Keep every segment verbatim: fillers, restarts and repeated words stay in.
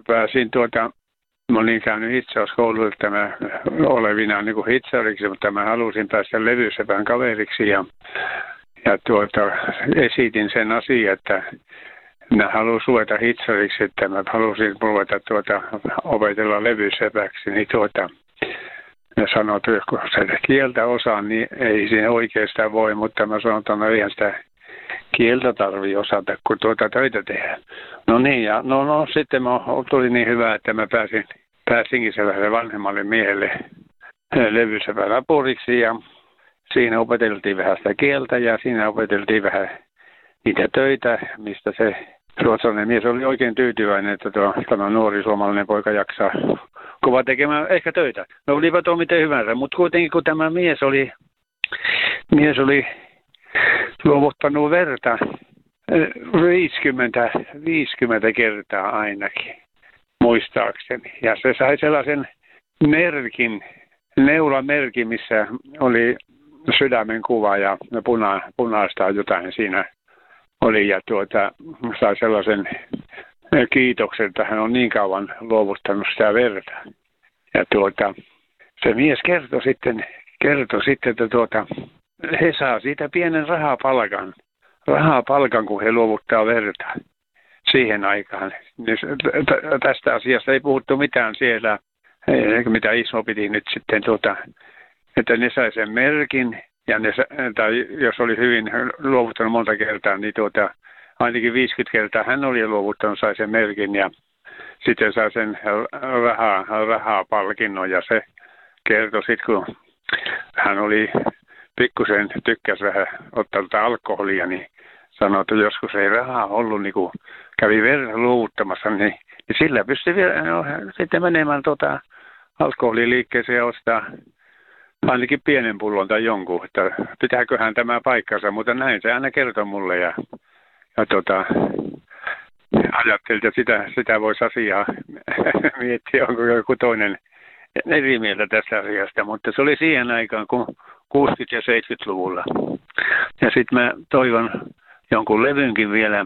pääsin tuota, mä olin käynyt hitsauskoululle tämä olevina niin kuin hitsariksi, mutta mä halusin päästä levysepän kaveriksi ja, ja tuota, esitin sen asian, että mä halusin ruveta hitsariksi, että mä halusin ruveta tuota, opetella levysepäksi, niin tuota, ne sanoi, että kun sitä kieltä osaa, niin ei siinä oikeastaan voi, mutta mä sanon, että no eihän sitä kieltä tarvii osata, kun tuota töitä tehdään. No niin, ja no, no sitten mä, tuli niin hyvä, että mä pääsin, pääsinkin sellaiselle vanhemmalle miehelle levysepän apuriksi, ja siinä opeteltiin vähän sitä kieltä, ja siinä opeteltiin vähän niitä töitä, mistä se ruotsalainen mies oli oikein tyytyväinen, että tuo, tämä nuori suomalainen poika jaksaa kova tekemään ehkä töitä. No olipa tuo miten hyvänsä, mutta kuitenkin kun tämä mies oli, mies oli luovuttanut verta viisikymmentä, viisikymmentä kertaa ainakin, muistaakseni. Ja se sai sellaisen merkin, neulamerkin, missä oli sydämen kuva ja puna, punaista jotain siinä oli. Ja tuota, sai sellaisen kiitoksen, että hän on niin kauan luovuttanut sitä verta. Ja tuota, se mies kertoi sitten, kertoi sitten että tuota, he saa siitä pienen rahapalkan, rahapalkan, kun he luovuttaa verta siihen aikaan. Tästä asiasta ei puhuttu mitään siellä, mitä Ismo piti nyt sitten, tuota, että ne sai sen merkin, ja ne, tai jos oli hyvin luovuttanut monta kertaa, niin tuota, ainakin viisikymmentä kertaa hän oli luovuttanut, sai sen merkin, ja sitten sai sen rahaa, rahapalkinnon, ja se kertoi sitten, kun hän oli pikkusen tykkäsi vähän ottaa alkoholia, niin sanoi, että joskus ei rahaa ollut, niin kun kävi verran luovuttamassa, niin, niin sillä pystyi vielä no, sitten menemään tuota alkoholiliikkeeseen ja ostaa ainakin pienen pullon tai jonkun, että pitääköhän tämä paikkansa, mutta näin se aina kertoi mulle ja, ja tuota, ajattelin, että sitä, sitä voisi asiaa miettiä, onko joku toinen eri mieltä tästä asiasta, mutta se oli siihen aikaan, kun kuusikymmentä- ja seitsemänkymmentäluvulla. Ja sitten mä toivon jonkun levynkin vielä,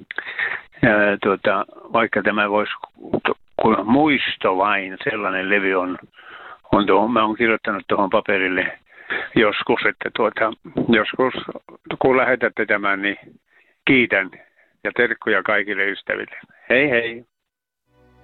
ja, tuota, vaikka tämä voisi, kun muisto vain, sellainen levy on, on tuohon, mä oon kirjoittanut tuohon paperille joskus, että tuota, joskus kun lähetätte tämän, niin kiitän ja terkkuja kaikille ystäville. Hei hei!